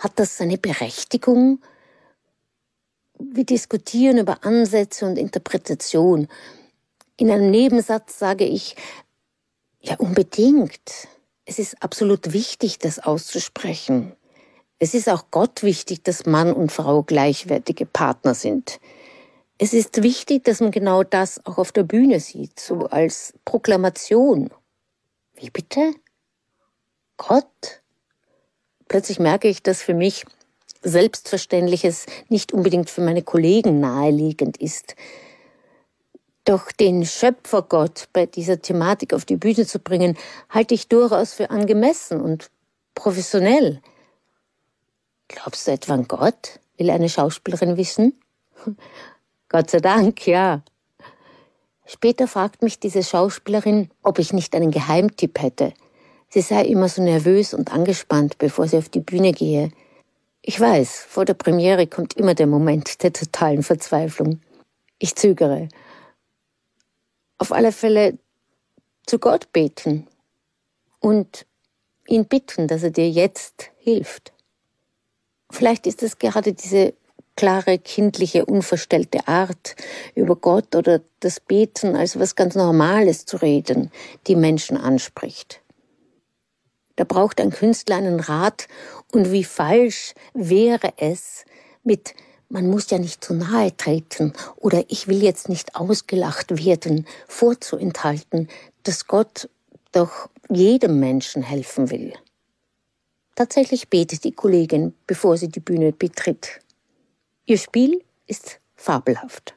Hat das seine Berechtigung? Wir diskutieren über Ansätze und Interpretation. In einem Nebensatz sage ich, ja, unbedingt. Es ist absolut wichtig, das auszusprechen. Es ist auch Gott wichtig, dass Mann und Frau gleichwertige Partner sind. Es ist wichtig, dass man genau das auch auf der Bühne sieht, so als Proklamation. Wie bitte? Gott? Plötzlich merke ich, dass für mich Selbstverständliches nicht unbedingt für meine Kollegen naheliegend ist. Doch den Schöpfergott bei dieser Thematik auf die Bühne zu bringen, halte ich durchaus für angemessen und professionell. Glaubst du etwa an Gott? Will eine Schauspielerin wissen. Gott sei Dank, ja. Später fragt mich diese Schauspielerin, ob ich nicht einen Geheimtipp hätte. Sie sei immer so nervös und angespannt, bevor sie auf die Bühne gehe. Ich weiß, vor der Premiere kommt immer der Moment der totalen Verzweiflung. Ich zögere. Auf alle Fälle zu Gott beten und ihn bitten, dass er dir jetzt hilft. Vielleicht ist es gerade diese klare, kindliche, unverstellte Art, über Gott oder das Beten als was ganz Normales zu reden, die Menschen anspricht. Da braucht ein Künstler einen Rat und wie falsch wäre es mit man muss ja nicht zu nahe treten oder ich will jetzt nicht ausgelacht werden, vorzuenthalten, dass Gott doch jedem Menschen helfen will. Tatsächlich betet die Kollegin, bevor sie die Bühne betritt. Ihr Spiel ist fabelhaft.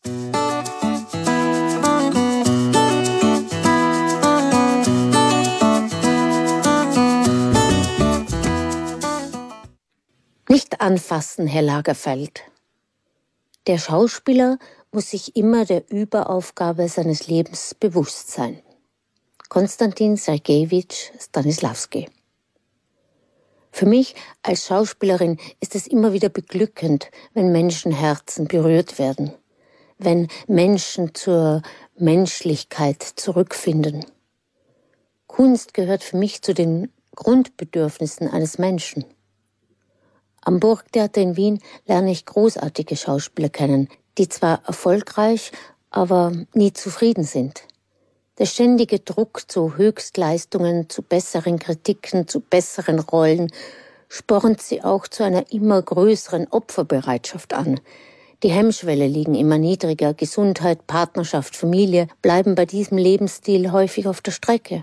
Nicht anfassen, Herr Lagerfeld. Der Schauspieler muss sich immer der Überaufgabe seines Lebens bewusst sein. Konstantin Sergejewitsch Stanisławski. Für mich als Schauspielerin ist es immer wieder beglückend, wenn Menschenherzen berührt werden, wenn Menschen zur Menschlichkeit zurückfinden. Kunst gehört für mich zu den Grundbedürfnissen eines Menschen. Am Burgtheater in Wien lerne ich großartige Schauspieler kennen, die zwar erfolgreich, aber nie zufrieden sind. Der ständige Druck zu Höchstleistungen, zu besseren Kritiken, zu besseren Rollen spornt sie auch zu einer immer größeren Opferbereitschaft an. Die Hemmschwelle liegen immer niedriger, Gesundheit, Partnerschaft, Familie bleiben bei diesem Lebensstil häufig auf der Strecke.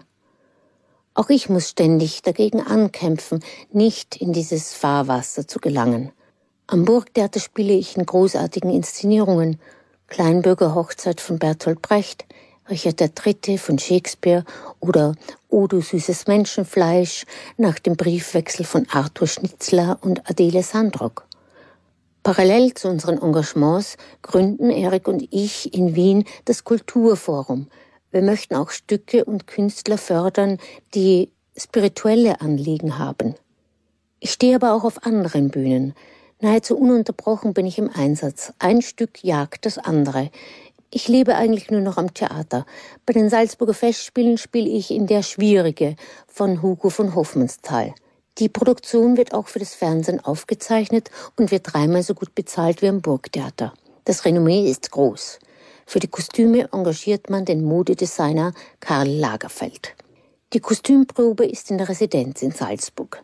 Auch ich muss ständig dagegen ankämpfen, nicht in dieses Fahrwasser zu gelangen. Am Burgtheater spiele ich in großartigen Inszenierungen. Kleinbürgerhochzeit von Bertolt Brecht, Richard III. Von Shakespeare oder O du süßes Menschenfleisch nach dem Briefwechsel von Arthur Schnitzler und Adele Sandrock. Parallel zu unseren Engagements gründen Erik und ich in Wien das Kulturforum. Wir möchten auch Stücke und Künstler fördern, die spirituelle Anliegen haben. Ich stehe aber auch auf anderen Bühnen. Nahezu ununterbrochen bin ich im Einsatz. Ein Stück jagt das andere. Ich lebe eigentlich nur noch am Theater. Bei den Salzburger Festspielen spiele ich in Der Schwierige von Hugo von Hofmannsthal. Die Produktion wird auch für das Fernsehen aufgezeichnet und wird 3-mal so gut bezahlt wie am Burgtheater. Das Renommee ist groß. Für die Kostüme engagiert man den Modedesigner Karl Lagerfeld. Die Kostümprobe ist in der Residenz in Salzburg.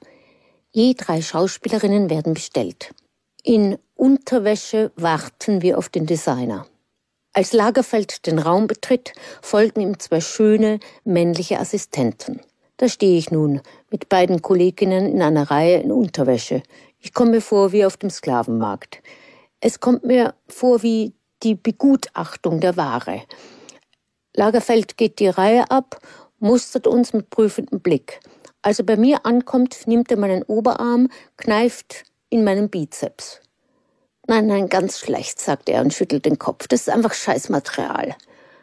Je 3 Schauspielerinnen werden bestellt. In Unterwäsche warten wir auf den Designer. Als Lagerfeld den Raum betritt, folgen ihm 2 schöne männliche Assistenten. Da stehe ich nun mit beiden Kolleginnen in einer Reihe in Unterwäsche. Ich komme mir vor wie auf dem Sklavenmarkt. Es kommt mir vor wie die Begutachtung der Ware. Lagerfeld geht die Reihe ab, mustert uns mit prüfendem Blick. Als er bei mir ankommt, nimmt er meinen Oberarm, kneift in meinen Bizeps. Nein, ganz schlecht, sagt er und schüttelt den Kopf. Das ist einfach Scheißmaterial.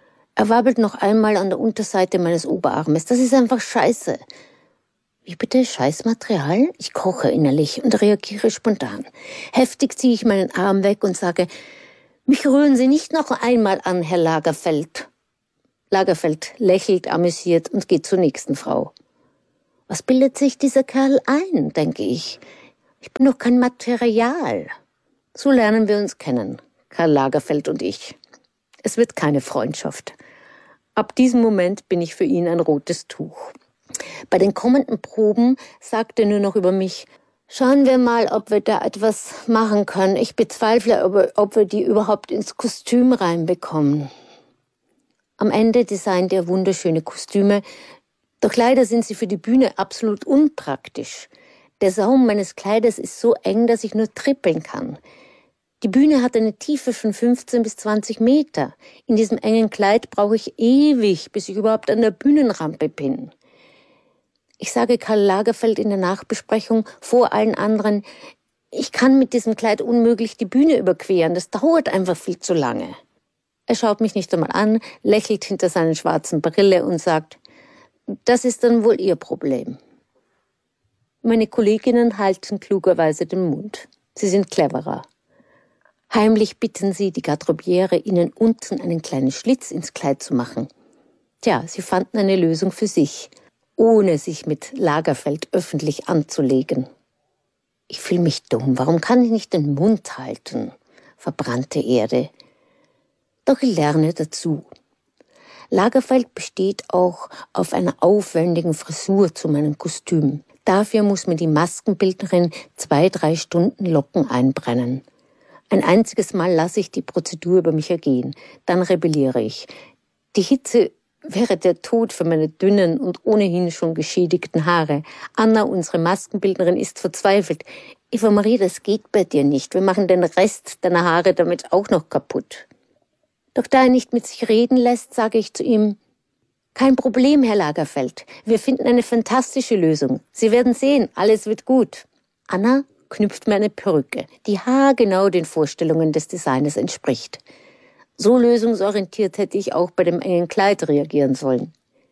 Er wabbelt noch einmal an der Unterseite meines Oberarmes. Das ist einfach Scheiße. Wie bitte, Scheißmaterial? Ich koche innerlich und reagiere spontan. Heftig ziehe ich meinen Arm weg und sage, mich rühren Sie nicht noch einmal an, Herr Lagerfeld. Lagerfeld lächelt amüsiert und geht zur nächsten Frau. Was bildet sich dieser Kerl ein, denke ich. Ich bin doch kein Material. So lernen wir uns kennen, Karl Lagerfeld und ich. Es wird keine Freundschaft. Ab diesem Moment bin ich für ihn ein rotes Tuch. Bei den kommenden Proben sagt er nur noch über mich: Schauen wir mal, ob wir da etwas machen können. Ich bezweifle, ob wir die überhaupt ins Kostüm reinbekommen. Am Ende designt er wunderschöne Kostüme, doch leider sind sie für die Bühne absolut unpraktisch. Der Saum meines Kleides ist so eng, dass ich nur trippeln kann. Die Bühne hat eine Tiefe von 15 bis 20 Meter. In diesem engen Kleid brauche ich ewig, bis ich überhaupt an der Bühnenrampe bin. Ich sage Karl Lagerfeld in der Nachbesprechung vor allen anderen: Ich kann mit diesem Kleid unmöglich die Bühne überqueren, das dauert einfach viel zu lange. Er schaut mich nicht einmal an, lächelt hinter seiner schwarzen Brille und sagt: Das ist dann wohl Ihr Problem. Meine Kolleginnen halten klugerweise den Mund. Sie sind cleverer. Heimlich bitten sie die Garderobiere, ihnen unten einen kleinen Schlitz ins Kleid zu machen. Tja, sie fanden eine Lösung für sich, ohne sich mit Lagerfeld öffentlich anzulegen. Ich fühle mich dumm. Warum kann ich nicht den Mund halten? Verbrannte Erde. Doch ich lerne dazu. Lagerfeld besteht auch auf einer aufwendigen Frisur zu meinem Kostüm. Dafür muss mir die Maskenbildnerin 2-3 Stunden Locken einbrennen. Ein einziges Mal lasse ich die Prozedur über mich ergehen. Dann rebelliere ich. Die Hitze wäre der Tod für meine dünnen und ohnehin schon geschädigten Haare. Anna, unsere Maskenbildnerin, ist verzweifelt. Eva Marie, das geht bei dir nicht. Wir machen den Rest deiner Haare damit auch noch kaputt. Doch da er nicht mit sich reden lässt, sage ich zu ihm: Kein Problem, Herr Lagerfeld. Wir finden eine fantastische Lösung. Sie werden sehen, alles wird gut. Anna knüpft mir eine Perücke, die haargenau den Vorstellungen des Designers entspricht. So lösungsorientiert hätte ich auch bei dem engen Kleid reagieren sollen.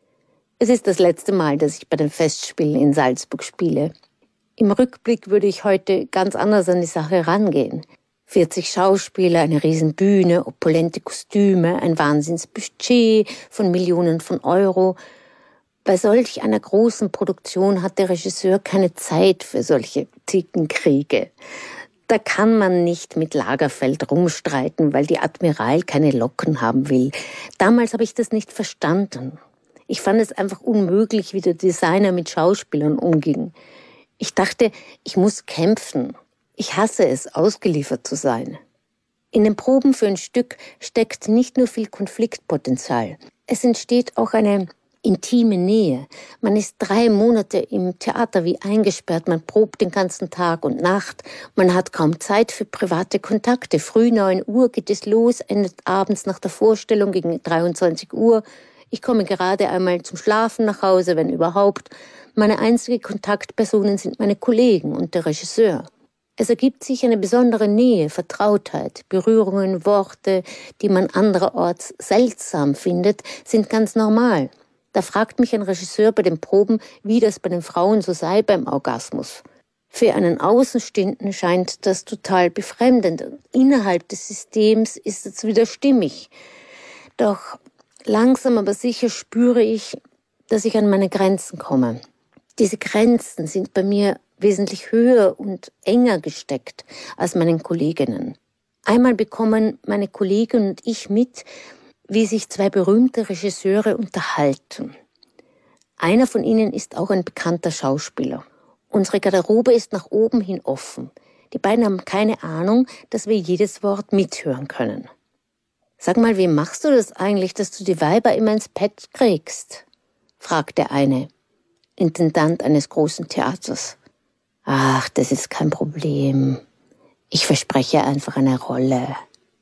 Es ist das letzte Mal, dass ich bei den Festspielen in Salzburg spiele. Im Rückblick würde ich heute ganz anders an die Sache rangehen. 40 Schauspieler, eine Riesenbühne, opulente Kostüme, ein Wahnsinnsbudget von Millionen von Euro. Bei solch einer großen Produktion hat der Regisseur keine Zeit für solche Zickenkriege. Da kann man nicht mit Lagerfeld rumstreiten, weil die Admiral keine Locken haben will. Damals habe ich das nicht verstanden. Ich fand es einfach unmöglich, wie der Designer mit Schauspielern umging. Ich dachte, ich muss kämpfen. Ich hasse es, ausgeliefert zu sein. In den Proben für ein Stück steckt nicht nur viel Konfliktpotenzial. Es entsteht auch eine intime Nähe. Man ist 3 Monate im Theater wie eingesperrt, man probt den ganzen Tag und Nacht, man hat kaum Zeit für private Kontakte. Früh 9 Uhr geht es los, endet abends nach der Vorstellung gegen 23 Uhr. Ich komme gerade einmal zum Schlafen nach Hause, wenn überhaupt. Meine einzige Kontaktpersonen sind meine Kollegen und der Regisseur. Es ergibt sich eine besondere Nähe, Vertrautheit, Berührungen, Worte, die man andererorts seltsam findet, sind ganz normal. Da fragt mich ein Regisseur bei den Proben, wie das bei den Frauen so sei beim Orgasmus. Für einen Außenstehenden scheint das total befremdend. Innerhalb des Systems ist es wieder stimmig. Doch langsam aber sicher spüre ich, dass ich an meine Grenzen komme. Diese Grenzen sind bei mir wesentlich höher und enger gesteckt als meinen Kolleginnen. Einmal bekommen meine Kollegin und ich mit, wie sich 2 berühmte Regisseure unterhalten. Einer von ihnen ist auch ein bekannter Schauspieler. Unsere Garderobe ist nach oben hin offen. Die beiden haben keine Ahnung, dass wir jedes Wort mithören können. Sag mal, wie machst du das eigentlich, dass du die Weiber immer ins Bett kriegst? Fragt der eine, Intendant eines großen Theaters. Ach, das ist kein Problem. Ich verspreche einfach eine Rolle.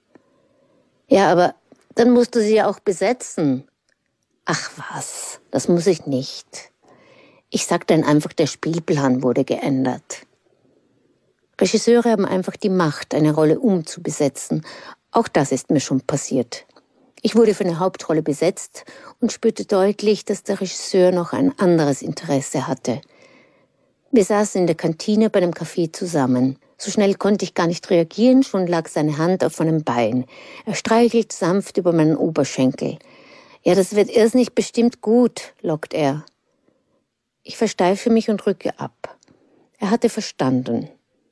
Ja, aber dann musst du sie ja auch besetzen. Ach was, das muss ich nicht. Ich sag dann einfach, der Spielplan wurde geändert. Regisseure haben einfach die Macht, eine Rolle umzubesetzen. Auch das ist mir schon passiert. Ich wurde für eine Hauptrolle besetzt und spürte deutlich, dass der Regisseur noch ein anderes Interesse hatte. Wir saßen in der Kantine bei einem Café zusammen. So schnell konnte ich gar nicht reagieren, schon lag seine Hand auf meinem Bein. Er streichelt sanft über meinen Oberschenkel. Ja, das wird irrsinnig bestimmt gut, lockt er. Ich versteife mich und rücke ab. Er hatte verstanden.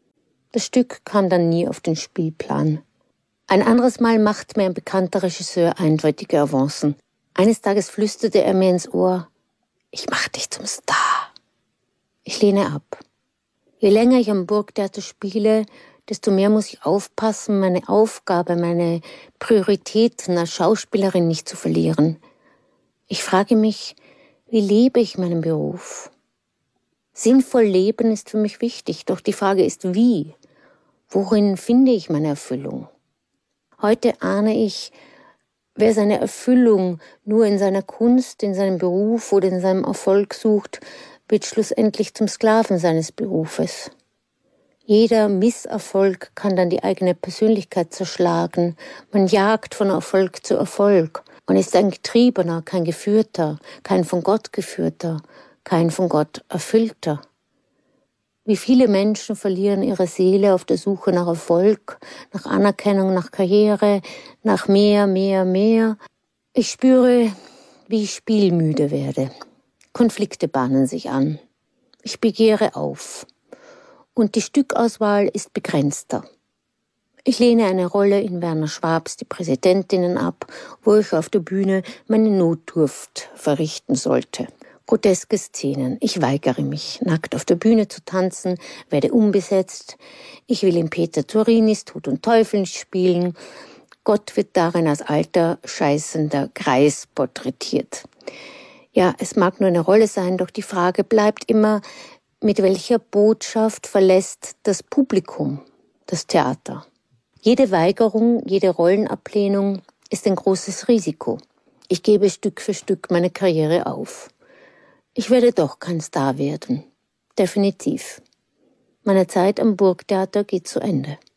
Das Stück kam dann nie auf den Spielplan. Ein anderes Mal machte mir ein bekannter Regisseur eindeutige Avancen. Eines Tages flüsterte er mir ins Ohr: Ich mach dich zum Star. Ich lehne ab. Je länger ich am Burgtheater spiele, desto mehr muss ich aufpassen, meine Aufgabe, meine Prioritäten als Schauspielerin nicht zu verlieren. Ich frage mich, wie lebe ich meinen Beruf? Sinnvoll leben ist für mich wichtig, doch die Frage ist, wie? Worin finde ich meine Erfüllung? Heute ahne ich, wer seine Erfüllung nur in seiner Kunst, in seinem Beruf oder in seinem Erfolg sucht, wird schlussendlich zum Sklaven seines Berufes. Jeder Misserfolg kann dann die eigene Persönlichkeit zerschlagen. Man jagt von Erfolg zu Erfolg. Man ist ein Getriebener, kein Geführter, kein von Gott geführter, kein von Gott erfüllter. Wie viele Menschen verlieren ihre Seele auf der Suche nach Erfolg, nach Anerkennung, nach Karriere, nach mehr, mehr, mehr. Ich spüre, wie ich spielmüde werde. Konflikte bahnen sich an. Ich begehre auf. Und die Stückauswahl ist begrenzter. Ich lehne eine Rolle in Werner Schwabs Die Präsidentinnen ab, wo ich auf der Bühne meine Notdurft verrichten sollte. Groteske Szenen. Ich weigere mich, nackt auf der Bühne zu tanzen, werde umbesetzt. Ich will in Peter Torinis Tod und Teufel spielen. Gott wird darin als alter, scheißender Greis porträtiert. Ja, es mag nur eine Rolle sein, doch die Frage bleibt immer, mit welcher Botschaft verlässt das Publikum das Theater? Jede Weigerung, jede Rollenablehnung ist ein großes Risiko. Ich gebe Stück für Stück meine Karriere auf. Ich werde doch kein Star werden. Definitiv. Meine Zeit am Burgtheater geht zu Ende.